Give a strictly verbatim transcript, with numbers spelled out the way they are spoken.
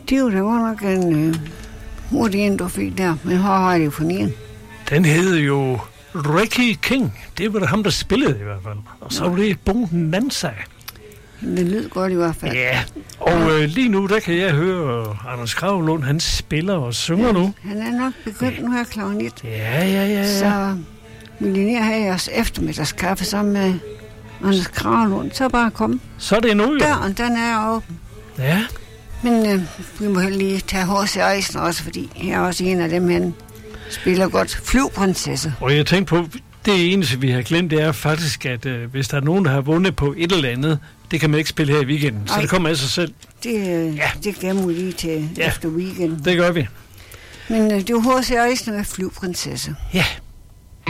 Det er jo da godt nok en øh, hurtig en, du fik der, men hvor har det for en? Den hed jo Ricky King. Det var da ham, der spillede i hvert fald. Og så var det Bonanza. Det lyder godt i hvert fald. Ja, og øh, lige nu, der kan jeg høre Anders Kragelund, han spiller og synger ja, nu. Han er nok begyndt nu her klokken et. Ja, ja, ja, ja. Så vil I ned have jeres eftermiddagskaffe sammen med Anders Kragelund, så bare kom. Så er det nu, jo. Døren, den er åben. Ja. Men øh, vi må lige tage H C Eisner også, fordi jeg er også en af dem, han spiller godt. Flyvprinsesse. Og jeg tænkte på, det eneste, vi har glemt, det er faktisk, at øh, hvis der er nogen, der har vundet på et eller andet, det kan man ikke spille her i weekenden. Ej, så det kommer af sig selv. Det, øh, ja. det gemmer vi lige til ja, efter weekenden. Det gør vi. Men øh, det er jo H C Eisner med Flyvprinsesse. Ja.